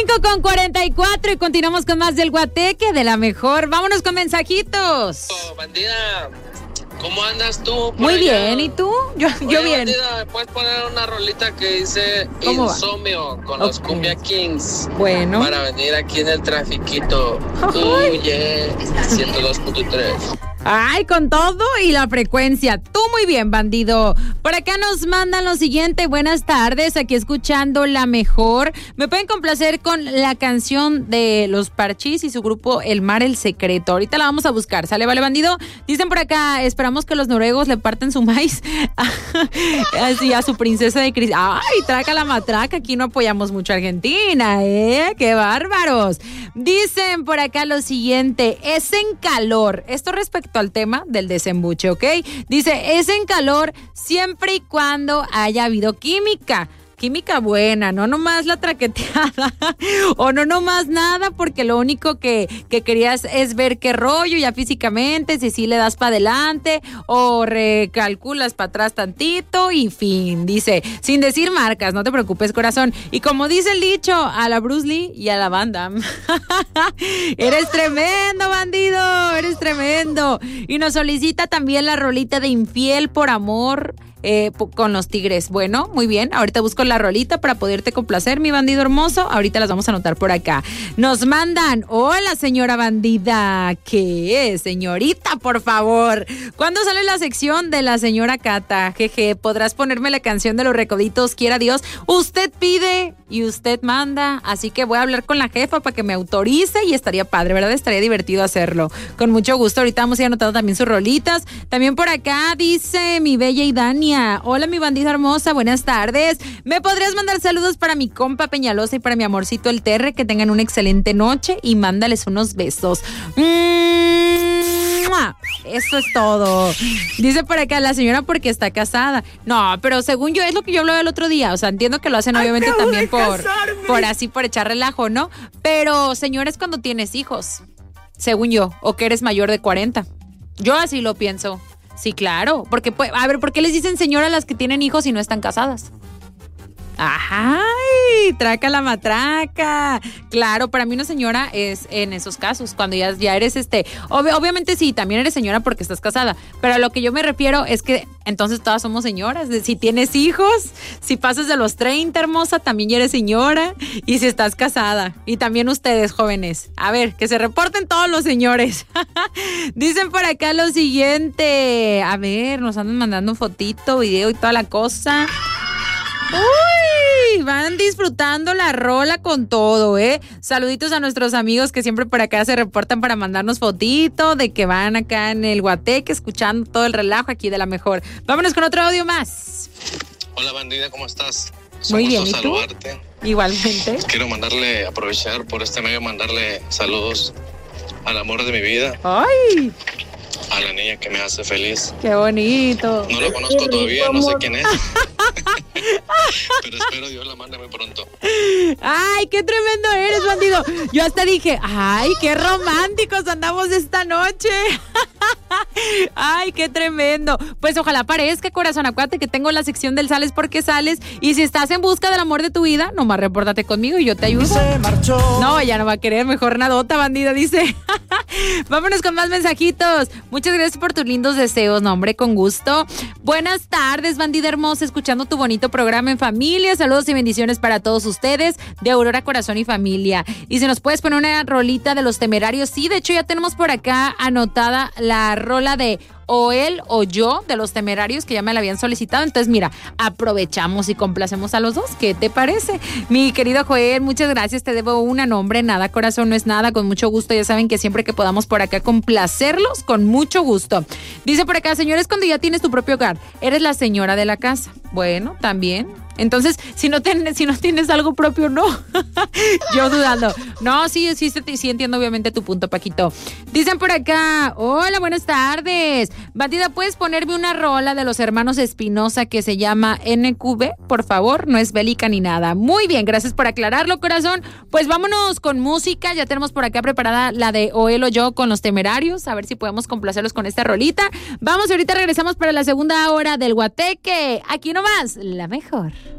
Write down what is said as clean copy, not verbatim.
5:44 y continuamos con más del Guateque de la mejor. Vámonos con mensajitos. Bandida, ¿cómo andas tú? Muy bien, ¿y tú? Yo bien. Bandida, ¿me puedes poner una rolita que dice Insomnio con los Cumbia Kings? Bueno. Para venir aquí en el trafiquito. Yeah, 102.3. Ay, con todo y la frecuencia. Tú muy bien, bandido. Por acá nos mandan lo siguiente. Buenas tardes, aquí escuchando la mejor. Me pueden complacer con la canción de Los Parchís y su grupo El Mar, El Secreto. Ahorita la vamos a buscar. ¿Sale, vale, bandido? Dicen por acá, esperamos que los noruegos le parten su maíz así a su princesa de Cris. Ay, traca la matraca. Aquí no apoyamos mucho a Argentina, ¿eh? ¡Qué bárbaros! Dicen por acá lo siguiente. Es en calor. Esto respecto al tema del desembuche, ¿ok? Dice, es en calor siempre y cuando haya habido química buena, no nomás la traqueteada o no nomás nada, porque lo único que querías es ver qué rollo ya físicamente, si sí le das para adelante o recalculas para atrás tantito y fin. Dice, sin decir marcas, no te preocupes, corazón. Y como dice el dicho, a la Bruce Lee y a la banda. Eres tremendo, bandido, eres tremendo. Y nos solicita también la rolita de Infiel por Amor. Con los Tigres. Bueno, muy bien. Ahorita busco la rolita para poderte complacer, mi bandido hermoso. Ahorita las vamos a anotar por acá. Nos mandan, hola señora bandida. ¿Qué es, señorita? Por favor. ¿Cuándo sale la sección de la señora Cata? Jeje, ¿podrás ponerme la canción de Los Recoditos? Quiera Dios. Usted pide y usted manda. Así que voy a hablar con la jefa para que me autorice y estaría padre, ¿verdad? Estaría divertido hacerlo. Con mucho gusto. Ahorita vamos a ir anotando también sus rolitas. También por acá dice mi bella y Dania. Hola, mi bandida hermosa, buenas tardes. ¿Me podrías mandar saludos para mi compa Peñalosa y para mi amorcito el Terre? Que tengan una excelente noche y mándales unos besos. Eso es todo. Dice por acá la señora porque está casada. No, pero según yo es lo que yo hablaba el otro día. O sea, entiendo que lo hacen obviamente también por echar relajo, ¿no? Pero señores, cuando tienes hijos, según yo, o que eres mayor de 40. Yo así lo pienso. Sí, claro, porque, a ver, ¿por qué les dicen señora a las que tienen hijos y no están casadas? ¡Ay! ¡Traca la matraca! Claro, para mí una señora es en esos casos, cuando ya eres obviamente sí, también eres señora porque estás casada, pero a lo que yo me refiero es que entonces todas somos señoras. Si tienes hijos, si pasas de los 30, hermosa, también ya eres señora, y si estás casada, y también ustedes, jóvenes. A ver, que se reporten todos los señores. Dicen por acá lo siguiente. A ver, nos andan mandando fotito, video y toda la cosa. ¡Uy! Van disfrutando la rola con todo, ¿eh? Saluditos a nuestros amigos que siempre por acá se reportan para mandarnos fotito de que van acá en el Guateque escuchando todo el relajo aquí de la mejor. Vámonos con otro audio más. Hola, bandida, ¿cómo estás? Muy bien, ¿y tú? Saludarte. Igualmente. Quiero aprovechar por este medio, mandarle saludos al amor de mi vida. ¡Ay! A la niña que me hace feliz. ¡Qué bonito! No lo conozco todavía, no sé quién es. Pero espero Dios la mande muy pronto. ¡Ay, qué tremendo eres, bandido! Yo hasta dije, ¡ay, qué románticos andamos esta noche! ¡Ay, qué tremendo! Pues ojalá aparezca, corazón. Acuérdate que tengo la sección del Sales porque Sales. Y si estás en busca del amor de tu vida, nomás repórtate conmigo y yo te ayudo. Se marchó. No, ella no va a querer, mejor nadota, bandida, dice. Vámonos con más mensajitos. Muchas gracias por tus lindos deseos, no, hombre, con gusto. Buenas tardes, bandida hermosa, escuchando tu bonito programa en familia. Saludos y bendiciones para todos ustedes, de Aurora, Corazón y Familia. Y si nos puedes poner una rolita de Los Temerarios. Sí, de hecho ya tenemos por acá anotada la rola de O Él o Yo de Los Temerarios, que ya me la habían solicitado. Entonces, mira, aprovechamos y complacemos a los dos. ¿Qué te parece? Mi querido Joel, muchas gracias. Te debo una, nombre, nada, corazón, no es nada. Con mucho gusto. Ya saben que siempre que podamos por acá complacerlos, con mucho gusto. Dice por acá, señores, cuando ya tienes tu propio hogar, eres la señora de la casa. Bueno, también. Entonces, si no tienes algo propio, no. Yo dudando. No, sí entiendo obviamente tu punto, Paquito. Dicen por acá, hola, buenas tardes. Bandida, ¿puedes ponerme una rola de los hermanos Espinosa que se llama NQB? Por favor, no es bélica ni nada. Muy bien, gracias por aclararlo, corazón. Pues vámonos con música. Ya tenemos por acá preparada la de O Él o Yo con Los Temerarios. A ver si podemos complacerlos con esta rolita. Vamos, ahorita regresamos para la segunda hora del Guateque. Aquí nomás, la mejor.